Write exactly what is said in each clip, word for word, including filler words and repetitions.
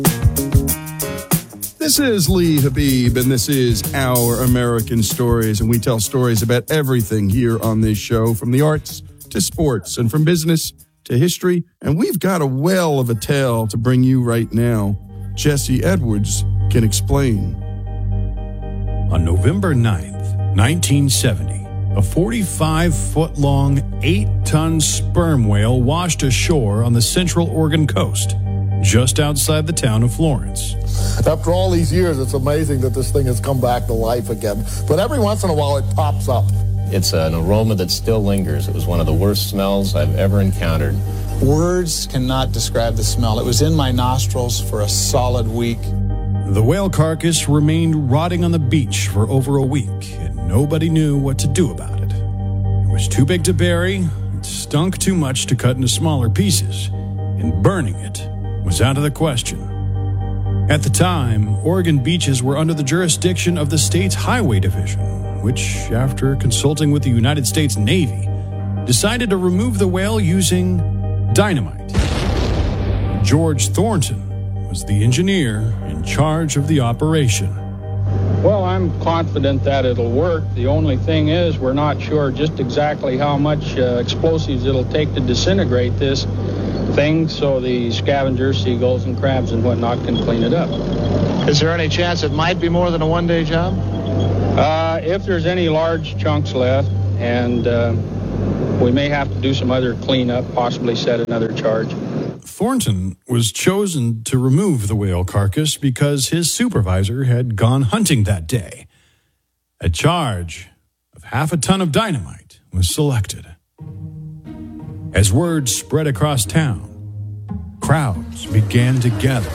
This is Lee Habib, and this is Our American Stories, and we tell stories about everything here on this show, from the arts to sports and from business to history, and we've got a well of a tale to bring you right now. Jesse Edwards can explain. On November ninth, nineteen seventy, a forty-five-foot-long, eight-ton sperm whale washed ashore on the Central Oregon coast, just outside the town of Florence. After all these years, it's amazing that this thing has come back to life again. But every once in a while, it pops up. It's an aroma that still lingers. It was one of the worst smells I've ever encountered. Words cannot describe the smell. It was in my nostrils for a solid week. The whale carcass remained rotting on the beach for over a week, and nobody knew what to do about it. It was too big to bury, it stunk too much to cut into smaller pieces, and burning it was out of the question. At the time, Oregon beaches were under the jurisdiction of the state's Highway Division, which, after consulting with the United States Navy, decided to remove the whale using dynamite. George Thornton was the engineer in charge of the operation. Well, I'm confident that it'll work. The only thing is we're not sure just exactly how much uh, explosives it'll take to disintegrate this thing, so the scavengers, seagulls and crabs and whatnot can clean it up. Is there any chance it might be more than a one-day job? Uh, if there's any large chunks left, and uh, we may have to do some other cleanup, possibly set another charge. Thornton was chosen to remove the whale carcass because his supervisor had gone hunting that day. A charge of half a ton of dynamite was selected. As word spread across town, crowds began to gather.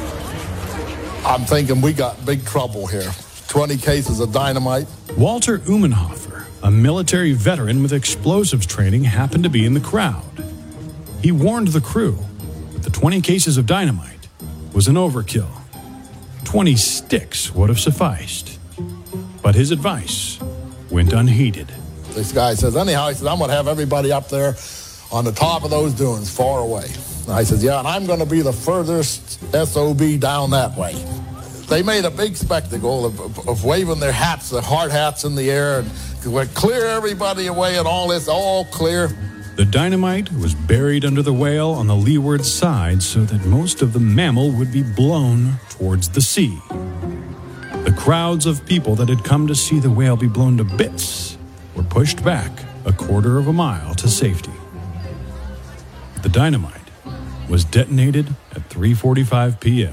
I'm thinking we got big trouble here. twenty cases of dynamite. Walter Umenhofer, a military veteran with explosives training, happened to be in the crowd. He warned the crew that the twenty cases of dynamite was an overkill. twenty sticks would have sufficed. But his advice went unheeded. This guy says, anyhow, he says, I'm going to have everybody up there on the top of those dunes, far away. And I said, yeah, and I'm going to be the furthest S O B down that way. They made a big spectacle of, of, of waving their hats, the hard hats in the air, and we're clear everybody away and all this, all clear. The dynamite was buried under the whale on the leeward side so that most of the mammal would be blown towards the sea. The crowds of people that had come to see the whale be blown to bits were pushed back a quarter of a mile to safety. The dynamite was detonated at three forty-five p.m.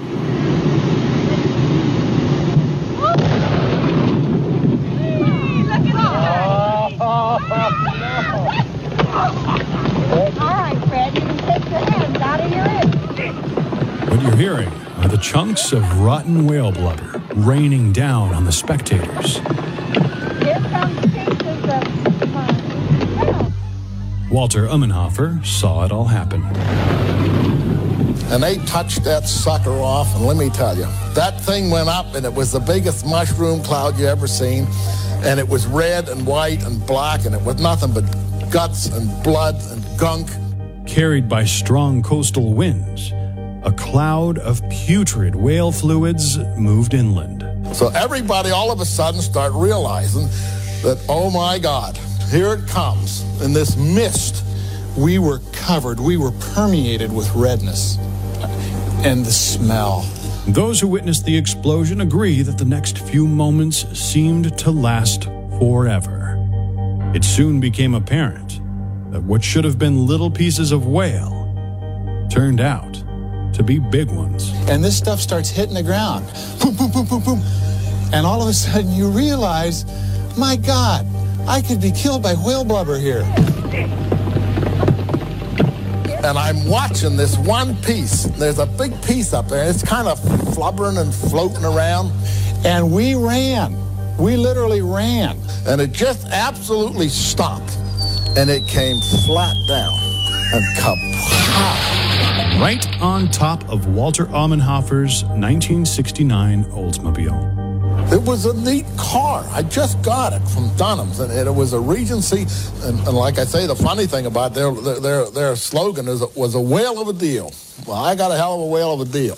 What you're hearing are the chunks of rotten whale blubber raining down on the spectators. Here comes cases of uh, Walter Umenhofer saw it all happen. And they touched that sucker off, and let me tell you, that thing went up, and it was the biggest mushroom cloud you ever seen, and it was red and white and black, and it was nothing but guts and blood and gunk. Carried by strong coastal winds, a cloud of putrid whale fluids moved inland. So everybody all of a sudden start realizing that, oh my God, here it comes in this mist. We were covered, we were permeated with redness and the smell. Those who witnessed the explosion agree that the next few moments seemed to last forever. It soon became apparent that what should have been little pieces of whale turned out to be big ones. And this stuff starts hitting the ground. Boom, boom, boom, boom, boom. And all of a sudden you realize, my God, I could be killed by whale blubber here. And I'm watching this one piece. There's a big piece up there. It's kind of flubbering and floating around. And we ran. We literally ran. And it just absolutely stopped. And it came flat down. And kapow! Right on top of Walter Umenhofer's nineteen sixty-nine Oldsmobile. It was a neat car. I just got it from Dunham's, and it was a Regency. And, and like I say, the funny thing about their their their slogan is was a whale of a deal. Well, I got a hell of a whale of a deal.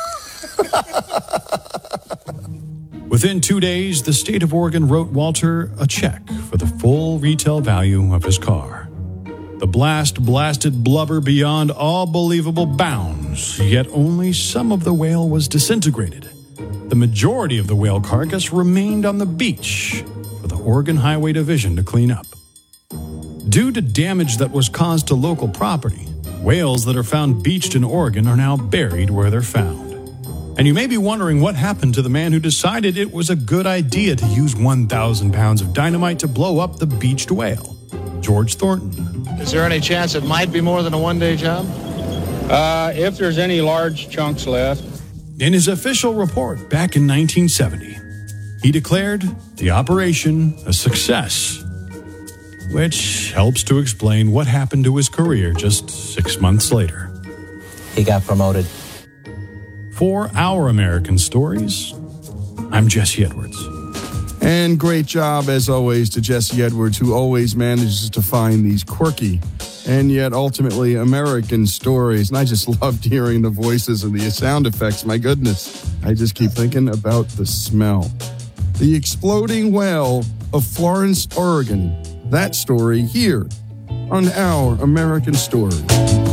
Within two days, the state of Oregon wrote Walter a check for the full retail value of his car. The blast blasted blubber beyond all believable bounds, yet only some of the whale was disintegrated. The majority of the whale carcass remained on the beach for the Oregon Highway Division to clean up. Due to damage that was caused to local property, whales that are found beached in Oregon are now buried where they're found. And you may be wondering what happened to the man who decided it was a good idea to use one thousand pounds of dynamite to blow up the beached whale, George Thornton. Is there any chance it might be more than a one-day job? Uh, if there's any large chunks left. In his official report back in nineteen seventy, he declared the operation a success, which helps to explain what happened to his career just six months later. He got promoted. For Our American Stories, I'm Jesse Edwards. And great job, as always, to Jesse Edwards, who always manages to find these quirky and yet ultimately American stories. And I just loved hearing the voices and the sound effects. My goodness, I just keep thinking about the smell. The exploding whale of Florence, Oregon. That story here on Our American Stories.